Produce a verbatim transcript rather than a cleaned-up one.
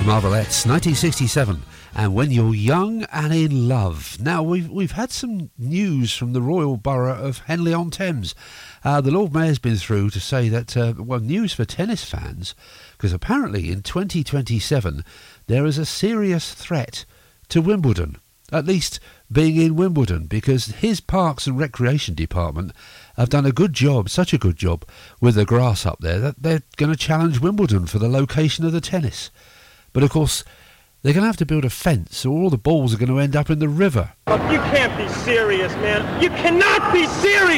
Marvelettes, nineteen sixty-seven, and When You're Young and in Love. Now, we've we've had some news from the Royal Borough of Henley-on-Thames. Uh, the Lord Mayor's been through to say that, uh, well, news for tennis fans, because apparently in twenty twenty-seven there is a serious threat to Wimbledon, at least being in Wimbledon, because his Parks and Recreation Department have done a good job, such a good job, with the grass up there, that they're going to challenge Wimbledon for the location of the tennis. But of course, they're going to have to build a fence, or all the balls are going to end up in the river. You can't be serious, man. You cannot be serious!